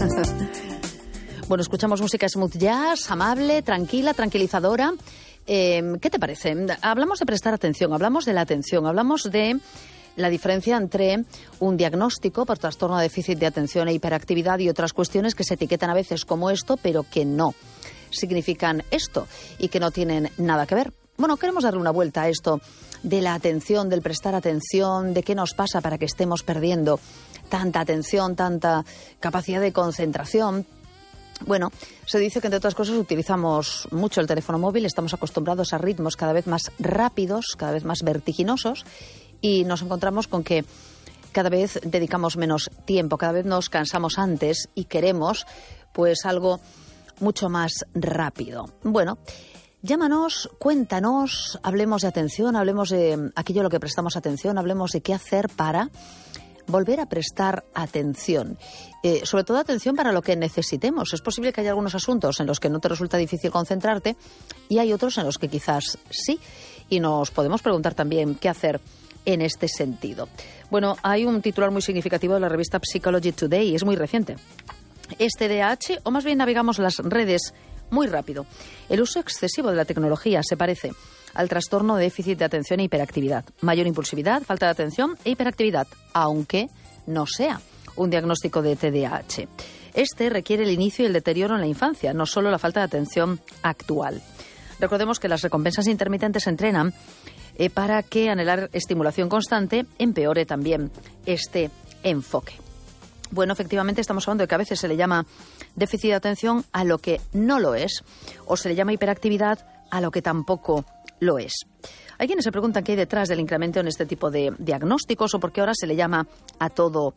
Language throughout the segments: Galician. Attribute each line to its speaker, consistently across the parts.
Speaker 1: Bueno, escuchamos música smooth jazz, amable, tranquila, tranquilizadora. ¿Qué te parece? Hablamos de prestar atención, hablamos de la atención, hablamos de la diferencia entre un diagnóstico por trastorno de déficit de atención e hiperactividad y otras cuestiones que se etiquetan a veces como esto, pero que no significan esto y que no tienen nada que ver. Bueno, queremos darle una vuelta a esto de la atención, del prestar atención, de qué nos pasa para que estemos perdiendo tanta atención, tanta capacidad de concentración. Bueno, se dice que entre otras cosas utilizamos mucho el teléfono móvil, estamos acostumbrados a ritmos cada vez más rápidos, cada vez más vertiginosos y nos encontramos con que cada vez dedicamos menos tiempo, cada vez nos cansamos antes y queremos pues algo mucho más rápido. Bueno, llámanos, cuéntanos, hablemos de atención, hablemos de aquello a lo que prestamos atención, hablemos de qué hacer para volver a prestar atención. Sobre todo atención para lo que necesitemos. Es posible que haya algunos asuntos en los que no te resulta difícil concentrarte y hay otros en los que quizás sí. Y nos podemos preguntar también qué hacer en este sentido. Bueno, hay un titular muy significativo de la revista Psychology Today y es muy reciente. Es TDAH, o más bien navegamos las redes muy rápido. El uso excesivo de la tecnología se parece al trastorno de déficit de atención e hiperactividad. Mayor impulsividad, falta de atención e hiperactividad, aunque no sea un diagnóstico de TDAH. Este requiere el inicio y el deterioro en la infancia, no solo la falta de atención actual. Recordemos que las recompensas intermitentes se entrenan para que anhelar estimulación constante empeore también este enfoque. Bueno, efectivamente estamos hablando de que a veces se le llama déficit de atención a lo que no lo es, o se le llama hiperactividad a lo que tampoco lo es. Hay quienes se preguntan qué hay detrás del incremento en este tipo de diagnósticos o por qué ahora se le llama a todo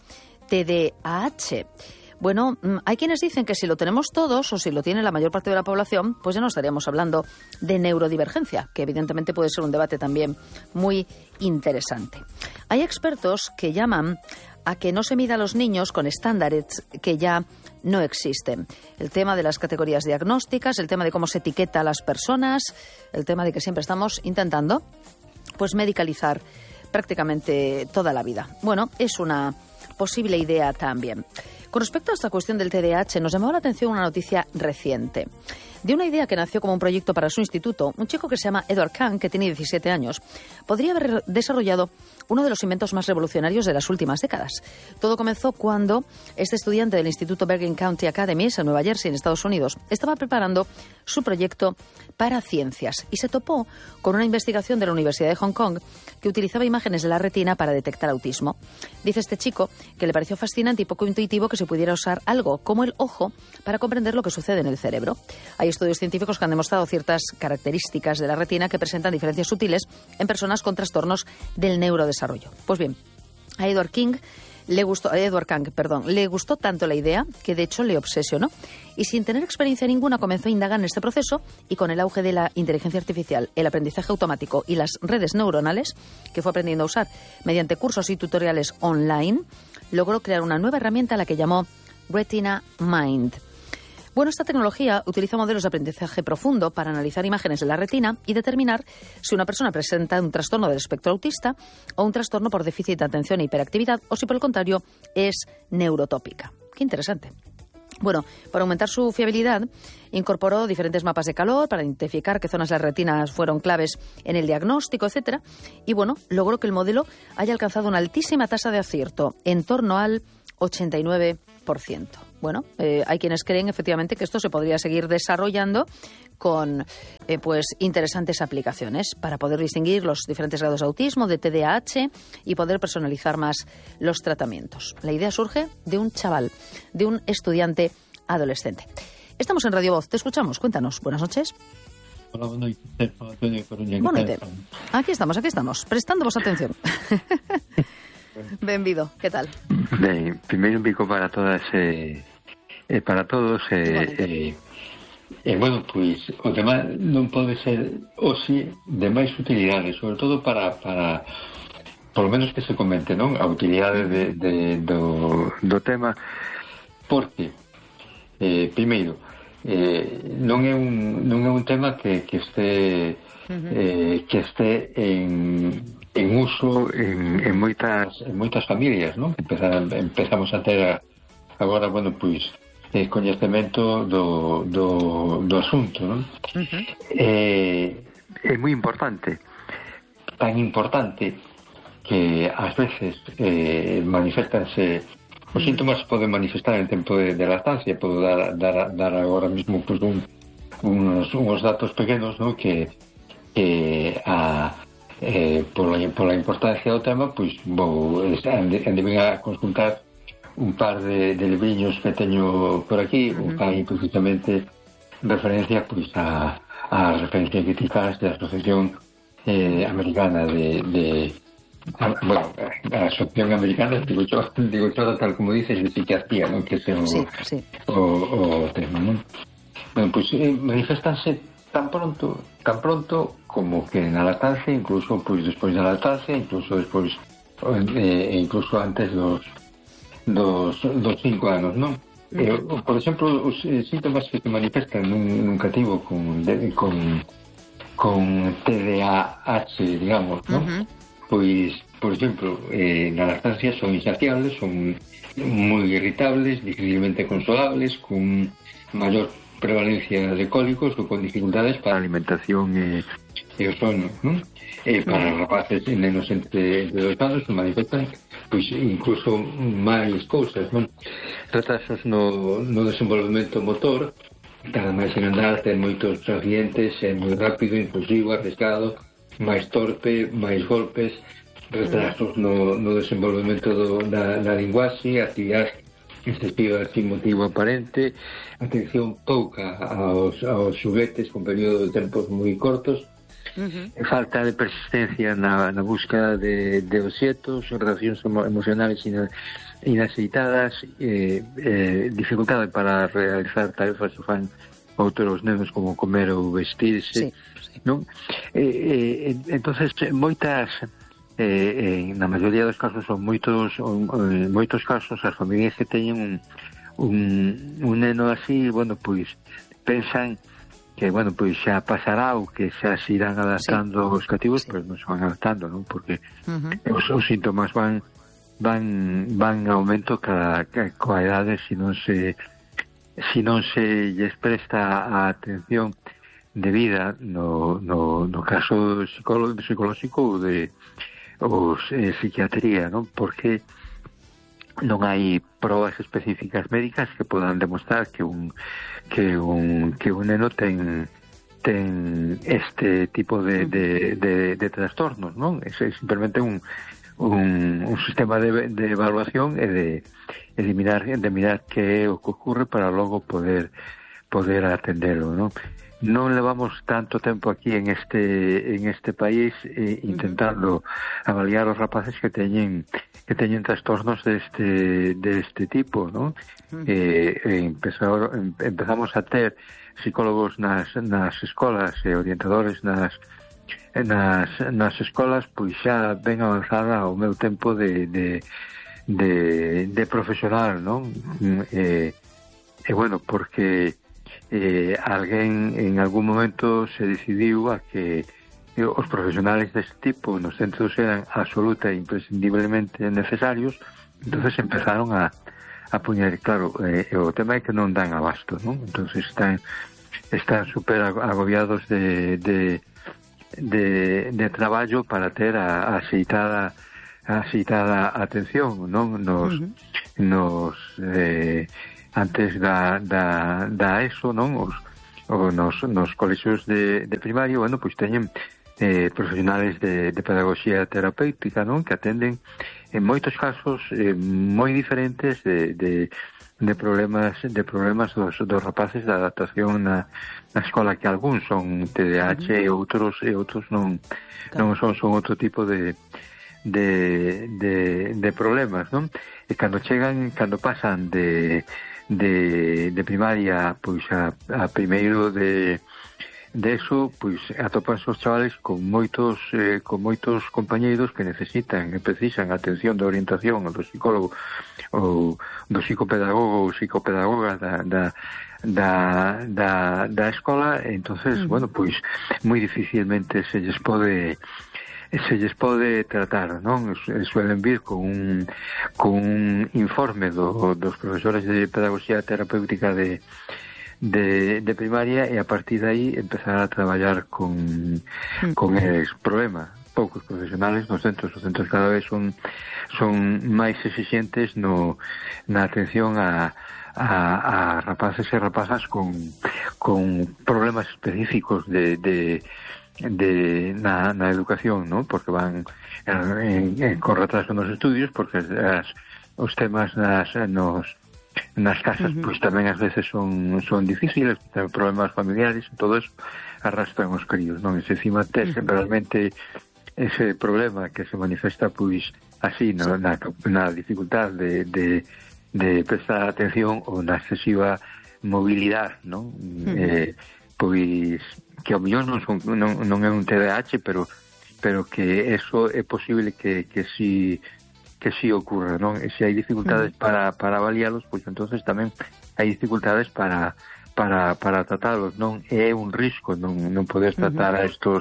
Speaker 1: TDAH. Bueno, hay quienes dicen que si lo tenemos todos o si lo tiene la mayor parte de la población, pues ya no estaríamos hablando de neurodivergencia, que evidentemente puede ser un debate también muy interesante. Hay expertos que llaman a que no se mida a los niños con estándares que ya no existen. El tema de las categorías diagnósticas, el tema de cómo se etiqueta a las personas, el tema de que siempre estamos intentando pues medicalizar prácticamente toda la vida. Bueno, es una posible idea también. Con respecto a esta cuestión del TDAH, nos llamó la atención una noticia reciente. De una idea que nació como un proyecto para su instituto, un chico que se llama Edward Kang, que tiene 17 años, podría haber desarrollado uno de los inventos más revolucionarios de las últimas décadas. Todo comenzó cuando este estudiante del Instituto Bergen County Academy, en Nueva Jersey, en Estados Unidos, estaba preparando su proyecto para ciencias y se topó con una investigación de la Universidad de Hong Kong que utilizaba imágenes de la retina para detectar autismo. Dice este chico que le pareció fascinante y poco intuitivo que se pudiera usar algo como el ojo para comprender lo que sucede en el cerebro. Hay estudios científicos que han demostrado ciertas características de la retina que presentan diferencias sutiles en personas con trastornos del neurodesarrollo. Pues bien, a Edward Kang le gustó tanto la idea que de hecho le obsesionó y sin tener experiencia ninguna comenzó a indagar en este proceso y con el auge de la inteligencia artificial, el aprendizaje automático y las redes neuronales que fue aprendiendo a usar mediante cursos y tutoriales online, logró crear una nueva herramienta a la que llamó Retina Mind. Bueno, esta tecnología utiliza modelos de aprendizaje profundo para analizar imágenes de la retina y determinar si una persona presenta un trastorno del espectro autista o un trastorno por déficit de atención e hiperactividad o si por el contrario es neurotópica. Qué interesante. Bueno, para aumentar su fiabilidad, incorporó diferentes mapas de calor para identificar qué zonas de las retinas fueron claves en el diagnóstico, etcétera. Y bueno, logró que el modelo haya alcanzado una altísima tasa de acierto, en torno al 89%. Bueno, hay quienes creen efectivamente que esto se podría seguir desarrollando con pues interesantes aplicaciones para poder distinguir los diferentes grados de autismo, de TDAH y poder personalizar más los tratamientos. La idea surge de un chaval, de un estudiante adolescente. Estamos en Radio Voz, te escuchamos, cuéntanos. Buenas noches.
Speaker 2: Hola, buenas noches, Antonio Coruña.
Speaker 1: Aquí estamos, prestándonos atención. Benvido, que tal?
Speaker 3: Ben, primeiro un bico para todas para todos
Speaker 2: bueno, pois o tema non pode ser hoxe de máis utilidade, sobre todo para por lo menos que se comente, non? A utilidade do tema, porque primeiro non é un tema que este que este en uso en moitas familias, non? Empezamos a ter agora, bueno, pois coñecemento do asunto, non?
Speaker 3: É moi importante,
Speaker 2: tan importante que ás veces manifestanse os síntomas poden manifestar en tempo de lactancia. Podo dar agora mesmo pues, uns datos pequenos, ¿no? que pola importancia do tema, pois andeme a consultar un par de libriños que teño por aquí, un par precisamente referencia pois a referencias críticas da Asociación Americana bueno, a Asociación Americana, digo yo tal como dices, de psiquiatría, ¿no? Que é o tema, ¿no? Bueno, pues manifestanse tan pronto como que na lactancia, incluso pues despois da lactancia, incluso despois incluso antes dos 5 anos, non? Por exemplo, os síntomas que se manifestan nun cativo con TDAH, digamos, non? Pois, por exemplo, na lactancia son insaciables, son moi irritables, difícilmente consolables, con maior prevalencia de cólicos ou con dificultades para a alimentación e o sono, non? Para os rapaces e nenos entre 2 anos se manifestan pois incluso máis cousas, non? Retrasos no desenvolvemento motor, tarda máis en andar, ten moitos accidentes, é moi rápido, impulsivo, arriscado, máis torpe, máis golpes, retrasos no desenvolvemento da linguaxe, actividade excesiva sin motivo aparente, atención pouca aos xoguetes con período de tempos moi cortos, falta de persistencia na búsqueda de obxetos, relacións emocionales inaceitadas, dificultade para realizar tarefas que fan outros nenos como comer ou vestirse, non? Entonces moitas na maioría dos casos son moitos casos as familias que teñen un neno así, bueno, pois pensan que, bueno, pois xa pasará ou que xa se irán adaptando os cativos, pero non se van adaptando, non? Porque os síntomas van en aumento coa idade se non se lles presta a atención debida no caso psicolóxico ou psiquiatría, non? Porque non hai probas específicas médicas que podan demostrar que un neno ten este tipo de trastornos, non? É simplemente un sistema de evaluación e de mirar que é o que ocorre para logo poder atendelo, non? Non levamos tanto tempo aquí en este país intentando avaliar os rapaces que teñen trastornos deste tipo, non? Empezamos a ter psicólogos nas escolas e orientadores nas escolas, pois xa ben avanzada o meu tempo de profesional, non? E bueno, porque alguén en algún momento se decidiu a que os profesionales deste tipo nos centros eran absoluta e imprescindiblemente necesarios, entonces empezaron a poñer, claro, o tema é que non dan abasto, non? Entonces están super agobiados de traballo para ter a aceitada atención, non? Antes da ESO, non? Nos colexios de primario, bueno, pois teñen profesionales de pedagogía terapéutica, non? Que atenden en moitos casos moi diferentes de problemas dos rapaces de adaptación na escola, que algúns son TDAH e outros non son outro tipo de problemas, non? E cando pasan de primaria pois a primeiro de eso, pois atopanse os chavales con moitos compañeiros que precisan atención de orientación do psicólogo ou do psicopedagogo ou psicopedagoga da escola. Entonces, bueno, pois moi dificilmente se lles pode
Speaker 3: se lles pode tratar, non? Suelen vir con un informe dos profesores de pedagogía terapéutica de primaria, e a partir de aí empezar a traballar con ese problema. Poucos profesionales nos centros, os centros cada vez son máis exigentes na atención a rapaces e rapazas con problemas específicos na educación, ¿no? Porque van con retraso nos estudios, porque os temas nas casas pois tamén ás veces son difíciles, ten problemas familiares, todo eso arrastran os críos, non? E se encima tes realmente ese problema que se manifesta pois así na dificultad de prestar atención ou na excesiva movilidade, non? Pois que ao mellor non é un TDAH, pero que eso é posible que si ocurra, non? E se hai dificultades para avalialos, pois entonces tamén hai dificultades para tratalos, non? É un risco non poder tratar a estes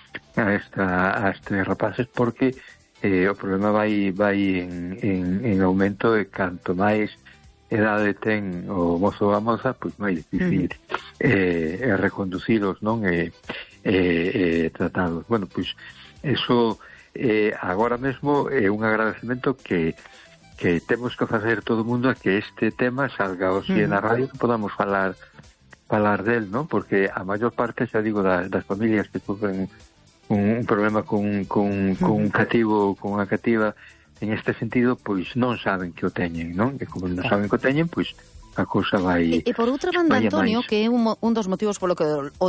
Speaker 3: rapaces, porque o problema vai en aumento, e canto máis edade ten o mozo ou a moza, pois máis difícil reconducilos, non? E tratalos. Bueno, pois eso agora mesmo é un agradecemento que temos que facer todo o mundo a que este tema salga hoxe na radio, que podamos falar del, non? Porque a maior parte, xa digo, das familias que sufren un problema con un cativo ou con unha cativa en este sentido, pois non saben que o teñen, non? E como non saben que o teñen, pois a cousa vai...
Speaker 1: E por outra banda, Antonio, que é un dos motivos polo que o